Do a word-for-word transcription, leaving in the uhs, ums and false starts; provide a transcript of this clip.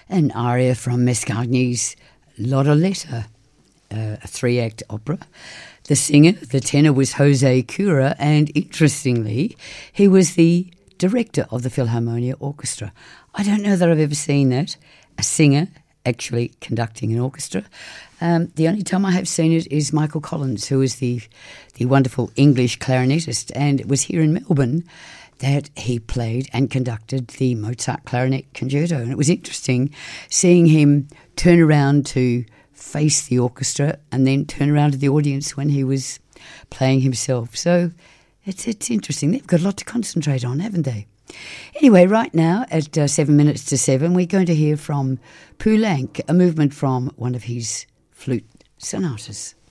an aria from Mascagni's Loroletta, uh, a three-act opera. The singer, the tenor, was Jose Cura, and interestingly, he was the director of the Philharmonia Orchestra. I don't know that I've ever seen that, a singer actually conducting an orchestra. Um, the only time I have seen it is Michael Collins, who is the, the wonderful English clarinetist, and it was here in Melbourne that he played and conducted the Mozart Clarinet Concerto. And it was interesting seeing him turn around to face the orchestra and then turn around to the audience when he was playing himself. So it's it's interesting. They've got a lot to concentrate on, haven't they? Anyway, right now at uh, seven minutes to seven, we're going to hear from Poulenc, a movement from one of his flute sonatas.